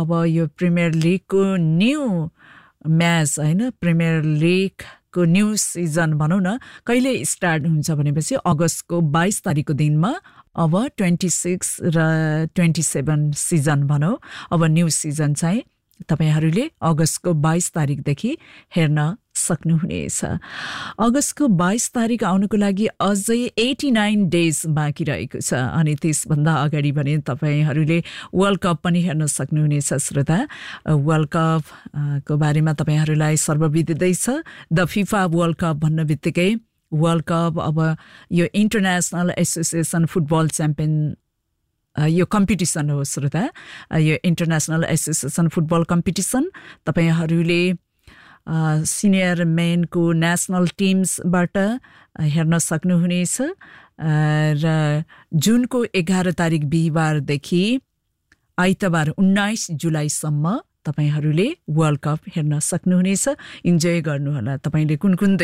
अब यो प्रिमियर लिगको न्यू म्याच हैन प्रिमियर लिगको न्यू सिजन भनौं न कहिले स्टार्ट हुन्छ भनेपछि अगस्तको 22 तारिखको दिनमा अब 26 र 27 सिजन भनौं अब न्यू सिजन चाहिँ तपाईहरुले अगस्तको 22 तारिखदेखि हेर्न सक्नुहुनेछ अगस्तको 22 तारिख आउनको लागि अझै 89 डेज बाँकी रहेको छ अनि त्यसभन्दा अगाडि भने तपाईहरुले वर्ल्ड कप पनि हेर्न सक्नुहुनेछ श्रोता वर्ल्ड कप को बारेमा तपाईहरुलाई सर्वविदितै छ द फिफा वर्ल्ड कप भन्ने बित्तिकै वर्ल्ड कप अब यो इन्टरनेशनल एसोसिएसन फुटबल च्याम्पियन यो कम्पिटिसन हो श्रोता यो इन्टरनेशनल एसोसिएसन फुटबल कम्पिटिसन तपाईहरुले सिनियर मेनको नेशनल टिम्सबाट हेर्न सक्नुहुनेछ र जुनको 11 तारिख बिहीबारदेखि आइतबार 19 जुलाईसम्म तपाईहरुले वर्ल्ड कप हेर्न सक्नुहुनेछ इन्जोय गर्नुहोला तपाईले कुन